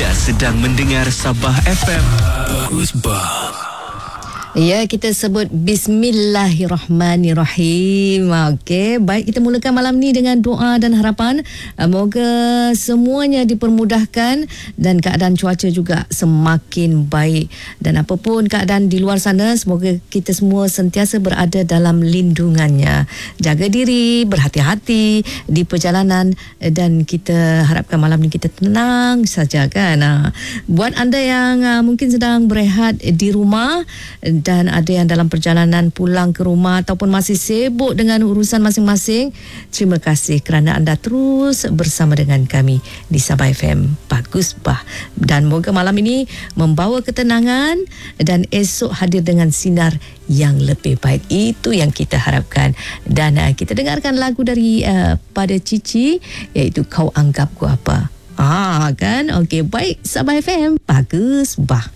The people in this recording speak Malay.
Anda sedang mendengar Sabah FM. Bagus bah. Ya, kita sebut Bismillahirrahmanirrahim. Okey, baik, kita mulakan malam ni dengan doa dan harapan. Moga semuanya dipermudahkan dan keadaan cuaca juga semakin baik. Dan apapun keadaan di luar sana, semoga kita semua sentiasa berada dalam lindungannya. Jaga diri, berhati-hati di perjalanan dan kita harapkan malam ni kita tenang saja kan. Buat anda yang mungkin sedang berehat di rumah dan ada yang dalam perjalanan pulang ke rumah ataupun masih sibuk dengan urusan masing-masing, terima kasih kerana anda terus bersama dengan kami di Sabah FM. Bagus bah. Dan moga malam ini membawa ketenangan dan esok hadir dengan sinar yang lebih baik. Itu yang kita harapkan. Dan kita dengarkan lagu dari pada Cici, iaitu Kau Anggap Ku Apa. Kan? Okey, baik, Sabah FM. Bagus bah.